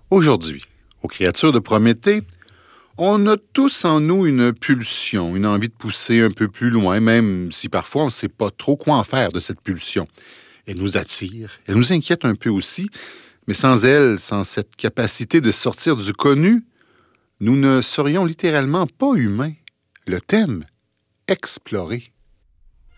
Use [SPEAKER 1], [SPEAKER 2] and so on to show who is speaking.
[SPEAKER 1] Aujourd'hui, aux créatures de Prométhée, on a tous en nous une pulsion, une envie de pousser un peu plus loin, même si parfois on ne sait pas trop quoi en faire de cette pulsion. Elle nous attire, elle nous inquiète un peu aussi, mais sans elle, sans cette capacité de sortir du connu, nous ne serions littéralement pas humains. Le thème, explorer.